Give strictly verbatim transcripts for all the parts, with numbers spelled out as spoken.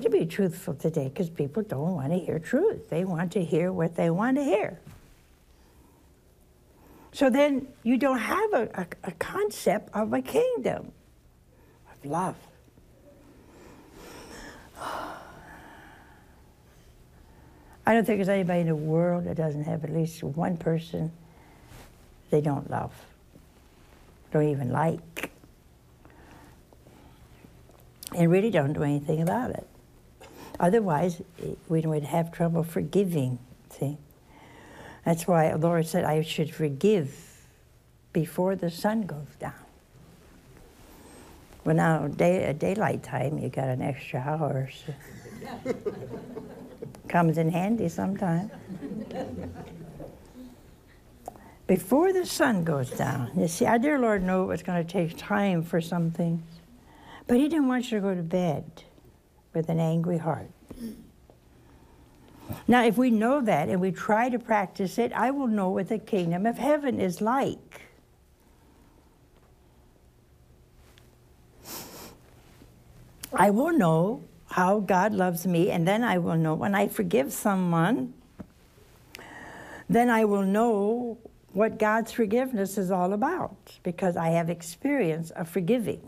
to be truthful today because people don't want to hear truth. They want to hear what they want to hear. So then you don't have a, a, a concept of a kingdom of love. I don't think there's anybody in the world that doesn't have at least one person they don't love, don't even like, and really don't do anything about it. Otherwise, we would have trouble forgiving, see? That's why the Lord said I should forgive before the sun goes down. Well, now, day, at daylight time, you got an extra hour. So comes in handy sometimes. Before the sun goes down. You see, our dear Lord knew it was going to take time for some things, but he didn't want you to go to bed with an angry heart. Now, if we know that and we try to practice it, I will know what the kingdom of heaven is like. I will know how God loves me, and then I will know when I forgive someone, then I will know what God's forgiveness is all about, because I have experience of forgiving.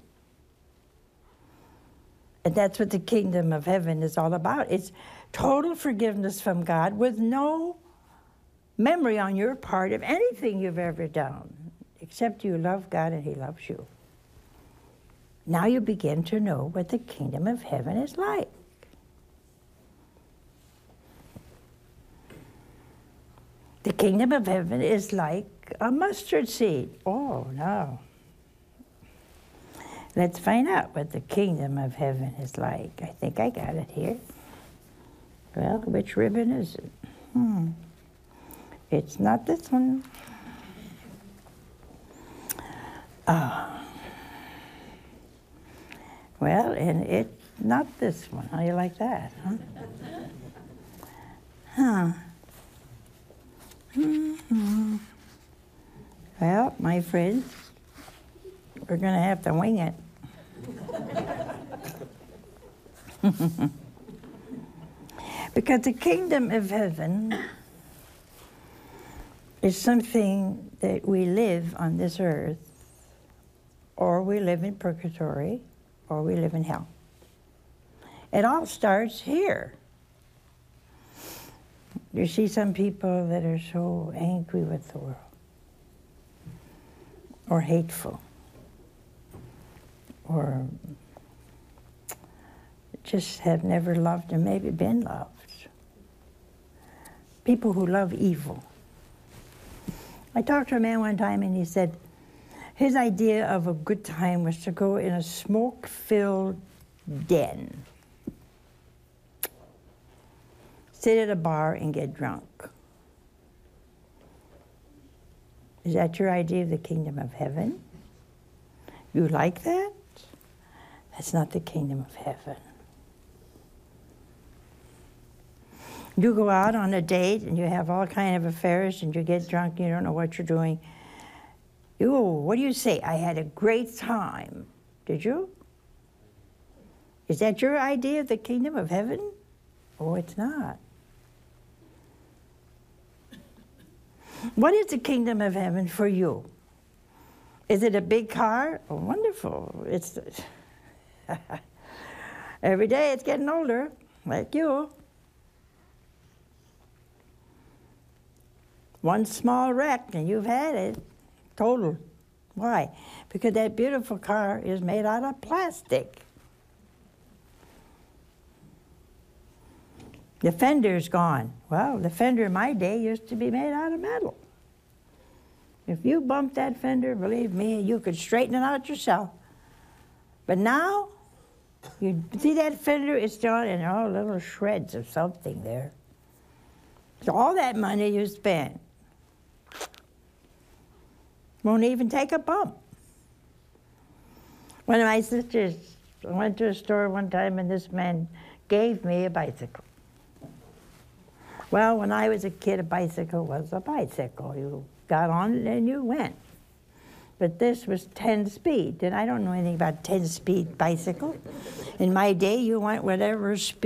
And that's what the kingdom of heaven is all about. It's total forgiveness from God with no memory on your part of anything you've ever done, except you love God and he loves you. Now you begin to know what the kingdom of heaven is like. The kingdom of heaven is like a mustard seed. Oh, no. Let's find out what the kingdom of heaven is like. I think I got it here. Well, which ribbon is it? Hmm. It's not this one. Ah. Well, and it's not this one. How do you like that, huh? Huh. Mm-hmm. Well, my friends, we're going to have to wing it. Because the kingdom of heaven is something that we live on this earth, or we live in purgatory, or we live in hell. It all starts here. You see some people that are so angry with the world, or hateful, or just have never loved or maybe been loved. People who love evil. I talked to a man one time and he said his idea of a good time was to go in a smoke-filled den, sit at a bar and get drunk. Is that your idea of the kingdom of heaven? You like that? That's not the kingdom of heaven. You go out on a date and you have all kind of affairs and you get drunk, you don't know what you're doing. Ooh, what do you say? I had a great time. Did you? Is that your idea of the kingdom of heaven? Oh, it's not. What is the kingdom of heaven for you? Is it a big car? Oh, wonderful. It's every day it's getting older, like you. One small wreck and you've had it, total. Why? Because that beautiful car is made out of plastic. The fender's gone. Well, the fender in my day used to be made out of metal. If you bumped that fender, believe me, you could straighten it out yourself. But now, you see that fender, it's still in all little shreds of something there. So all that money you spent won't even take a bump. One of my sisters, I went to a store one time and this man gave me a bicycle. Well, when I was a kid, a bicycle was a bicycle. You got on it and you went. But this was ten speed, and I don't know anything about ten speed bicycle. In my day, you went whatever speed